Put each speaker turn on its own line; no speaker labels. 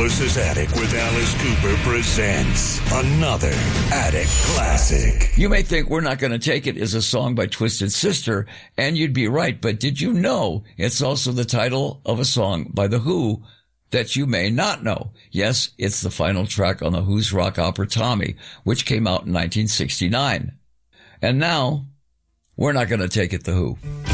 Alice's Attic with Alice Cooper presents another Attic Classic.
You may think We're Not Gonna Take It is a song by Twisted Sister, and you'd be right, but did you know it's also the title of a song by The Who that you may not know? Yes, it's the final track on The Who's rock opera Tommy, which came out in 1969. And now, We're Not Gonna Take It, The Who.